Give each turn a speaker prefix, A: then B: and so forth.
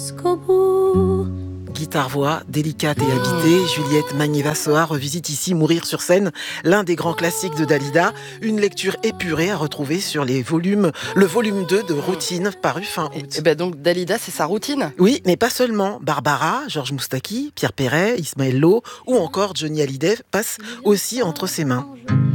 A: Guitare-voix, délicate et habitée, Juliette Magnier-Vassoa revisite ici Mourir sur scène, l'un des grands classiques de Dalida, une lecture épurée à retrouver sur le volume 2 de Routine, paru fin août.
B: Et ben donc Dalida, c'est sa routine.
A: Oui, mais pas seulement. Barbara, Georges Moustaki, Pierre Perret, Ismaël Lô ou encore Johnny Hallyday passent aussi entre ses mains.